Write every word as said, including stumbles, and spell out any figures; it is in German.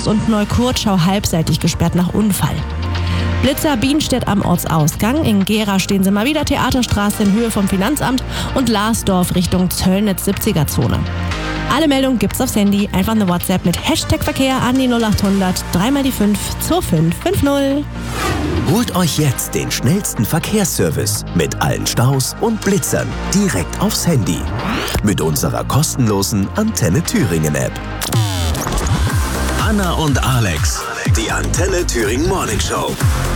Groß- und Neukurtschau halbseitig gesperrt nach Unfall. Blitzer Bienstedt am Ortsausgang. In Gera stehen sie mal wieder, Theaterstraße in Höhe vom Finanzamt und Larsdorf Richtung Zöllnitz siebziger-Zone. Alle Meldungen gibt's aufs Handy. Einfach eine WhatsApp mit Hashtag Verkehr an die null acht hundert drei mal die fünf zwei fünf fünf null. Holt euch jetzt den schnellsten Verkehrsservice mit allen Staus und Blitzern direkt aufs Handy. Mit unserer kostenlosen Antenne Thüringen App. Anna und Alex, die Antenne Thüringen Morning Show.